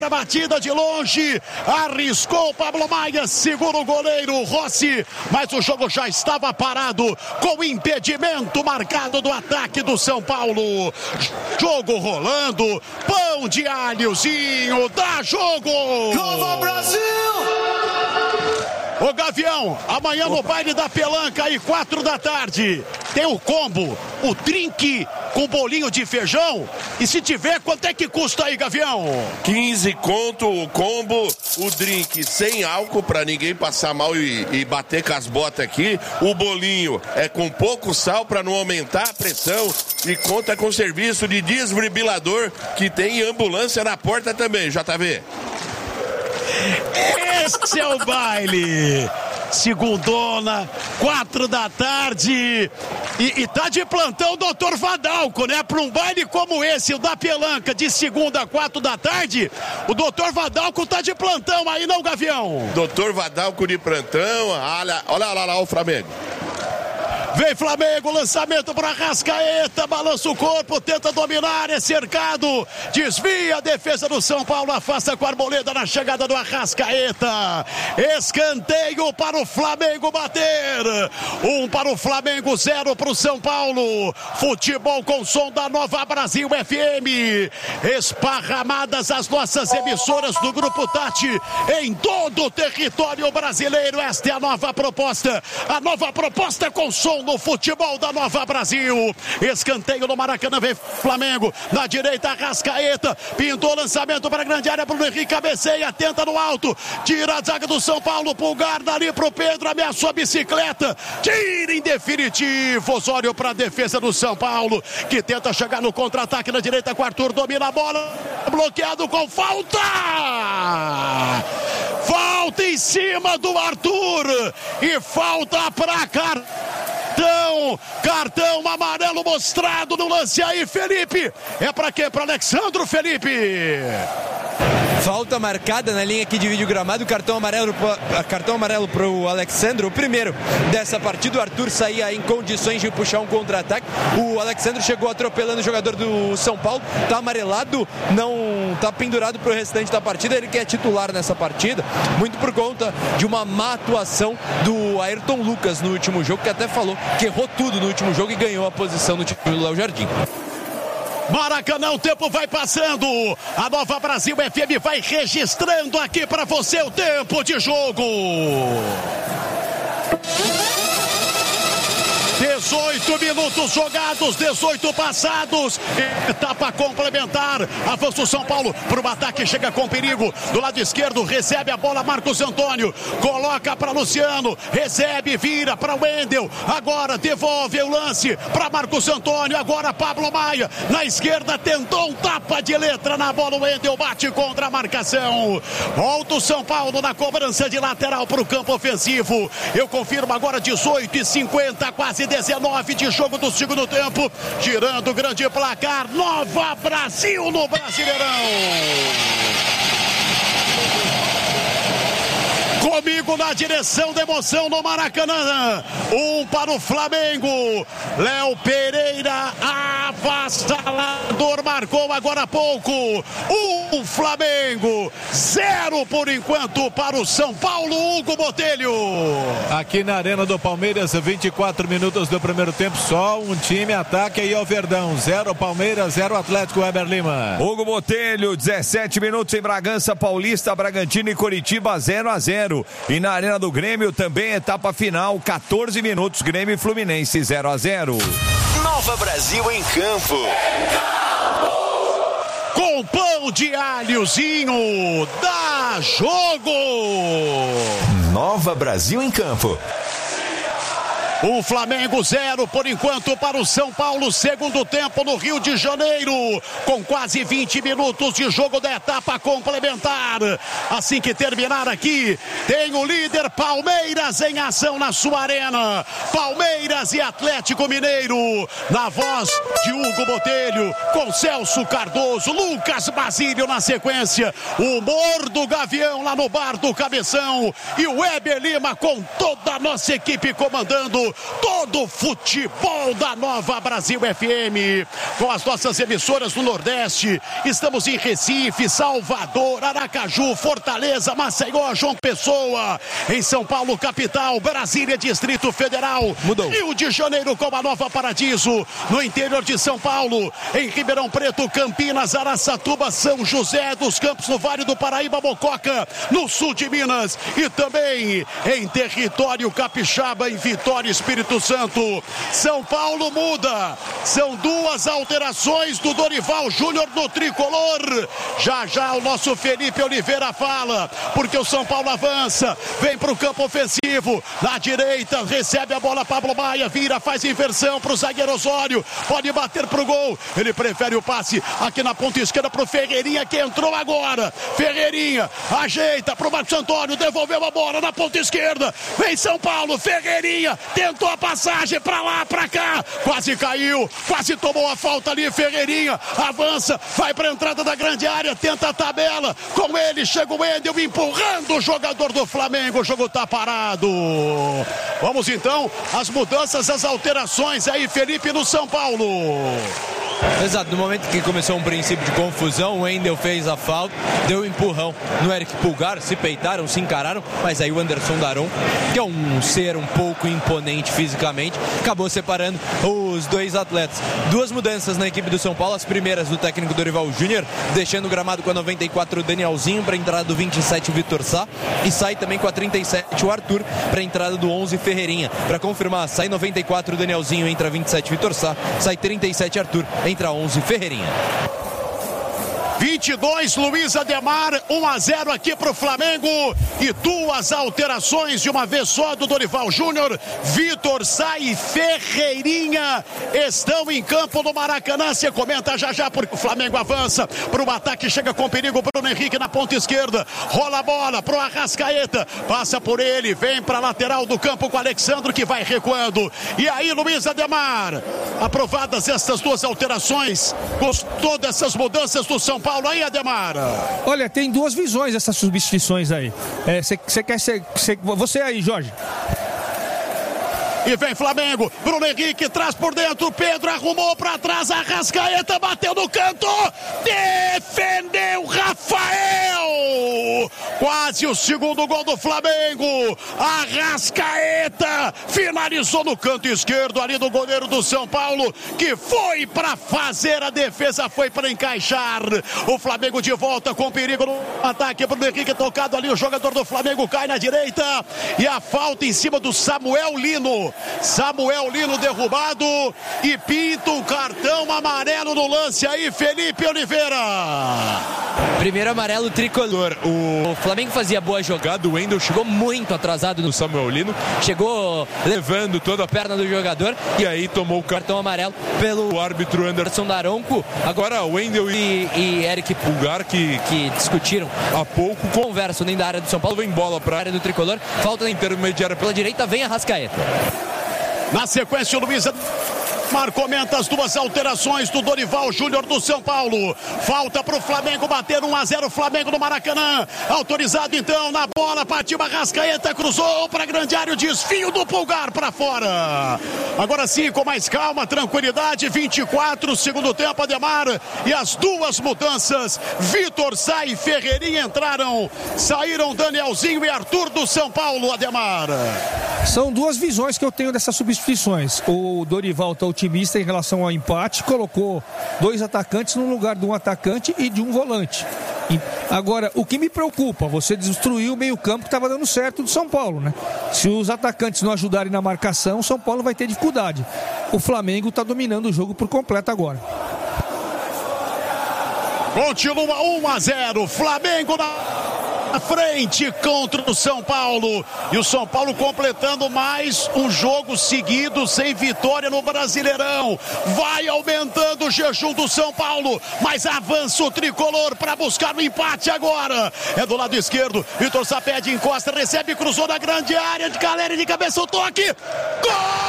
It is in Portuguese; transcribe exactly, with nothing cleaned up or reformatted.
A batida de longe, arriscou o Pablo Maia, segura o goleiro Rossi, mas o jogo já estava parado, com impedimento marcado do ataque do São Paulo. Jogo rolando, pão de alhozinho, dá jogo! Nova Brasil! Ô Gavião, amanhã no baile da Pelanca, aí quatro da tarde, tem o combo, o drink com bolinho de feijão. E se tiver, quanto é que custa aí, Gavião? quinze conto o combo, o drink sem álcool pra ninguém passar mal e, e bater com as botas aqui. O bolinho é com pouco sal pra não aumentar a pressão e conta com serviço de desfibrilador que tem ambulância na porta também, J V. Esse é o baile. Segundona, quatro da tarde. E, e tá de plantão o doutor Vadalco, né? Para um baile como esse, o da Pelanca, de segunda a quatro da tarde, o doutor Vadalco tá de plantão aí, não, Gavião? doutor Vadalco de plantão, olha, olha lá, lá o Flamengo. Vem Flamengo, lançamento para Arrascaeta, balança o corpo, tenta dominar, é cercado, desvia a defesa do São Paulo, afasta com a Arboleda na chegada do Arrascaeta. Escanteio para o Flamengo bater. Um para o Flamengo, zero para o São Paulo. Futebol com som da Nova Brasil F M. Esparramadas as nossas emissoras do Grupo Tati em todo o território brasileiro. Esta é a nova proposta. A nova proposta com som no futebol da Nova Brasil. Escanteio no Maracanã, vem Flamengo, na direita Arrascaeta, pintou lançamento para a grande área, Bruno Henrique cabeceia, tenta no alto, tira a zaga do São Paulo, Pulgar dali pro Pedro, ameaçou a bicicleta, tira em definitivo, Osório para a defesa do São Paulo, que tenta chegar no contra-ataque na direita com Arthur, domina a bola, bloqueado com falta! Falta em cima do Arthur e falta para cá. Cartão, cartão amarelo mostrado no lance aí, Felipe. É pra quê? Pra Alexandro, Felipe. Falta marcada na linha que divide o gramado, cartão amarelo, cartão amarelo pro Alexandro, o primeiro dessa partida. O Arthur saía em condições de puxar um contra-ataque. O Alexandro chegou atropelando o jogador do São Paulo, tá amarelado, não tá pendurado pro restante da partida. Ele que é titular nessa partida, muito por conta de uma má atuação do Ayrton Lucas no último jogo, que até falou que errou tudo no último jogo e ganhou a posição no time do Léo Jardim. Maracanã, o tempo vai passando. A Nova Brasil F M vai registrando aqui para você o tempo de jogo. dezoito minutos jogados, dezoito passados. Etapa complementar. Avança o São Paulo para o ataque, chega com perigo. Do lado esquerdo, recebe a bola Marcos Antônio. Coloca para Luciano. Recebe, vira para o Wendel. Agora devolve o lance para Marcos Antônio. Agora Pablo Maia. Na esquerda tentou um tapa de letra na bola. O Wendel bate contra a marcação. Volta o São Paulo na cobrança de lateral para o campo ofensivo. Eu confirmo agora dezoito e cinquenta, quase dezenove de jogo do segundo tempo, girando o grande placar. Nova Brasil no Brasileirão. Comigo na direção da emoção no Maracanã. Um para o Flamengo. Léo Pereira, avassalador, marcou agora há pouco. Um Flamengo, zero por enquanto para o São Paulo. Hugo Botelho. Aqui na Arena do Palmeiras, vinte e quatro minutos do primeiro tempo. Só um time ataca aí ao Verdão. Zero Palmeiras, zero Atlético. Weber Lima. Hugo Botelho, dezessete minutos em Bragança Paulista, Bragantino e Coritiba, zero a zero. E na Arena do Grêmio também etapa final, quatorze minutos, Grêmio e Fluminense, zero a zero. Nova Brasil em campo. Com pão de alhozinho, dá jogo. Nova Brasil em campo. O Flamengo zero por enquanto para o São Paulo, segundo tempo no Rio de Janeiro, com quase vinte minutos de jogo da etapa complementar. Assim que terminar aqui, tem o líder Palmeiras em ação na sua arena. Palmeiras e Atlético Mineiro, na voz de Hugo Botelho, com Celso Cardoso, Lucas Basílio na sequência, o humor do Gavião lá no bar do Cabeção e o Weber Lima com toda a nossa equipe comandando Paulo, todo o futebol da Nova Brasil F M, com as nossas emissoras do Nordeste. Estamos em Recife, Salvador, Aracaju, Fortaleza, Maceió, João Pessoa, em São Paulo, capital, Brasília, Distrito Federal, Mudou. Rio de Janeiro com a Nova Paradiso, no interior de São Paulo, em Ribeirão Preto, Campinas, Araçatuba, São José dos Campos, no Vale do Paraíba, Mococa, no sul de Minas, e também em território capixaba, em Vitória, Espírito Santo. São Paulo muda, são duas alterações do Dorival Júnior no tricolor. Já já o nosso Felipe Oliveira fala, porque o São Paulo avança, vem para o campo ofensivo, na direita, recebe a bola, Pablo Maia, vira, faz inversão para o zagueiro Osório, pode bater pro gol, ele prefere o passe aqui na ponta esquerda pro Ferreirinha, que entrou agora. Ferreirinha ajeita pro Marcos Antônio, devolveu a bola na ponta esquerda, vem São Paulo, Ferreirinha tentou a passagem pra lá, pra cá, quase caiu, quase tomou a falta ali. Ferreirinha avança, vai pra entrada da grande área, tenta a tabela, com ele chega o Wendel empurrando o jogador do Flamengo, o jogo tá parado. Vamos então às mudanças, às alterações aí, Felipe, no São Paulo. Exato, no momento que começou um princípio de confusão, o Wendel fez a falta, deu um empurrão no Eric Pulgar, se peitaram, se encararam, mas aí o Anderson Daron, que é um ser um pouco imponente fisicamente, acabou separando os dois atletas. Duas mudanças na equipe do São Paulo, as primeiras do técnico Dorival Júnior, deixando o gramado com a noventa e quatro o Danielzinho para a entrada do vinte e sete o Vitor Sá, e sai também com a trinta e sete o Arthur para a entrada do onze Ferreirinha. Para confirmar, sai noventa e quatro o Danielzinho, entra vinte e sete Vitor Sá, sai trinta e sete Arthur, entra onze Ferreirinha. vinte e dois, Luiz Ademar, um a zero aqui pro Flamengo, e duas alterações de uma vez só do Dorival Júnior. Vitor Sá e Ferreirinha estão em campo no Maracanã. Você comenta já já, porque o Flamengo avança pro ataque, chega com perigo, Bruno Henrique na ponta esquerda, rola a bola pro Arrascaeta, passa por ele, vem pra lateral do campo com o Alexandre, que vai recuando. E aí, Luiz Ademar, aprovadas estas duas alterações, gostou dessas mudanças do São Paulo aí, Ademar? Olha, tem duas visões essas substituições aí. Você é, quer ser. Cê, você aí, Jorge. E vem Flamengo, Bruno Henrique traz por dentro, Pedro arrumou pra trás, Arrascaeta bateu no canto, defendeu Rafael, quase o segundo gol do Flamengo. Arrascaeta finalizou no canto esquerdo ali do goleiro do São Paulo, que foi pra fazer a defesa, foi pra encaixar. O Flamengo de volta com perigo no ataque, Bruno Henrique tocado ali, o jogador do Flamengo cai na direita, e a falta em cima do Samuel Lino. Samuel Lino derrubado e pinta um cartão amarelo no lance aí, Felipe Oliveira. Primeiro amarelo tricolor. O Flamengo fazia boa jogada, o Wendel chegou muito atrasado no Samuel Lino, chegou levando toda a perna do jogador e aí tomou o cartão amarelo pelo árbitro Anderson Daronco. Agora o Wendel e, e Eric Pulgar, que, que discutiram há pouco, conversam dentro da área do São Paulo, vem bola para a área do tricolor, falta na intermediária pela direita, vem a Arrascaeta. Na sequência, o Luiz Mar comenta as duas alterações do Dorival Júnior do São Paulo. Falta para o Flamengo bater um a zero, Flamengo no Maracanã. Autorizado então na bola, partiu Arrascaeta, cruzou para a grande área, o desfio do Pulgar para fora. Agora sim, com mais calma, tranquilidade, vinte e quatro, segundo tempo, Ademar. E as duas mudanças, Vitor Sá e Ferreirinha entraram, saíram Danielzinho e Arthur do São Paulo, Ademar. São duas visões que eu tenho dessas substituições. O Dorival está otimista em relação ao empate, colocou dois atacantes no lugar de um atacante e de um volante. Agora, o que me preocupa, você destruiu o meio-campo que estava dando certo do São Paulo, né? Se os atacantes não ajudarem na marcação, o São Paulo vai ter dificuldade. O Flamengo está dominando o jogo por completo agora. Continua um a zero, Flamengo na frente contra o São Paulo, e o São Paulo completando mais um jogo seguido sem vitória no Brasileirão. Vai aumentando o jejum do São Paulo, mas avança o tricolor para buscar o empate agora. É do lado esquerdo, Vitor Sá pede, encosta, recebe, cruzou na grande área de Caleri de cabeça, o toque, gol!